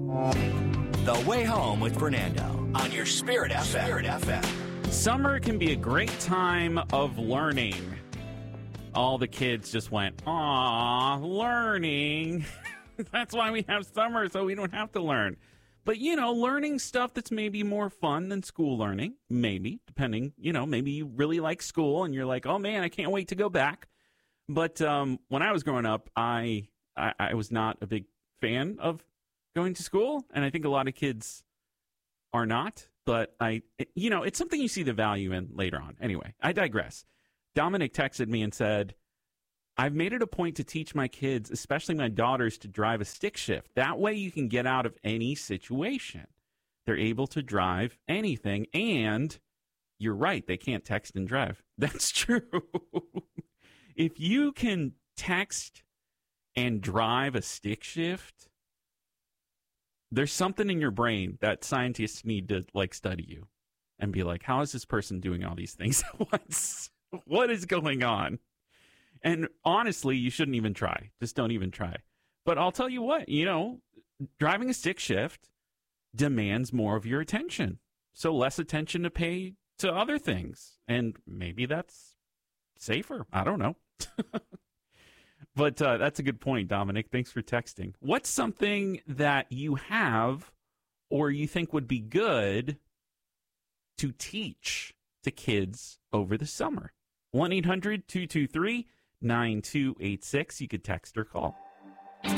The Way Home with Fernando on your Spirit FM. Spirit FM. Summer can be a great time of learning. All the kids just went, "Aw, learning." That's why we have summer, so we don't have to learn. But, learning stuff that's maybe more fun than school learning, maybe, depending, maybe you really like school and you're like, oh, man, I can't wait to go back. But when I was growing up, I was not a big fan of going to school, and I think a lot of kids are not. But, it's something you see the value in later on. Anyway, I digress. Dominic texted me and said, I've made it a point to teach my kids, especially my daughters, to drive a stick shift. That way you can get out of any situation. They're able to drive anything, and you're right, they can't text and drive. That's true. If you can text and drive a stick shift, there's something in your brain that scientists need to, study you and be like, how is this person doing all these things at once? What is going on? And honestly, you shouldn't even try. Just don't even try. But I'll tell you what, driving a stick shift demands more of your attention. So less attention to pay to other things. And maybe that's safer. I don't know. But that's a good point, Dominic. Thanks for texting. What's something that you have or you think would be good to teach to kids over the summer? 1-800-223-9286. You could text or call.